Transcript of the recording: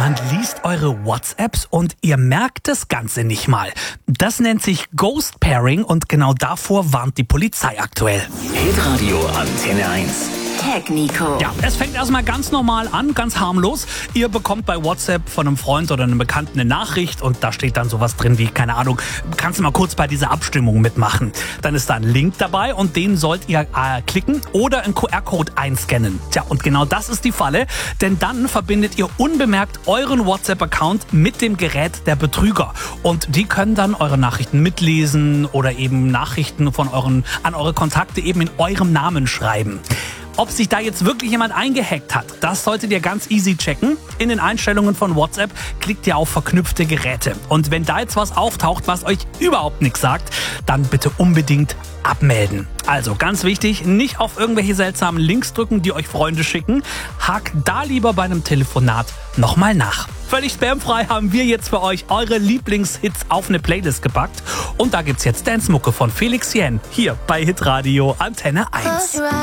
Jemand liest eure WhatsApps und ihr merkt das Ganze nicht mal. Das nennt sich Ghost Pairing und genau davor warnt die Polizei aktuell. Hitradio Antenne 1. Tag Nico. Ja, es fängt erstmal ganz normal an, ganz harmlos. Ihr bekommt bei WhatsApp von einem Freund oder einem Bekannten eine Nachricht und da steht dann sowas drin wie, keine Ahnung, kannst du mal kurz bei dieser Abstimmung mitmachen. Dann ist da ein Link dabei und den sollt ihr klicken oder einen QR-Code einscannen. Tja, und genau das ist die Falle, denn dann verbindet ihr unbemerkt euren WhatsApp-Account mit dem Gerät der Betrüger. Und die können dann eure Nachrichten mitlesen oder eben Nachrichten von an eure Kontakte eben in eurem Namen schreiben. Ob sich da jetzt wirklich jemand eingehackt hat, das solltet ihr ganz easy checken. In den Einstellungen von WhatsApp klickt ihr auf verknüpfte Geräte. Und wenn da jetzt was auftaucht, was euch überhaupt nichts sagt, dann bitte unbedingt abmelden. Also ganz wichtig, nicht auf irgendwelche seltsamen Links drücken, die euch Freunde schicken. Hakt da lieber bei einem Telefonat nochmal nach. Völlig spamfrei haben wir jetzt für euch eure Lieblingshits auf eine Playlist gepackt. Und da gibt's jetzt Dance-Mucke von Felix Jähn hier bei Hitradio Antenne 1.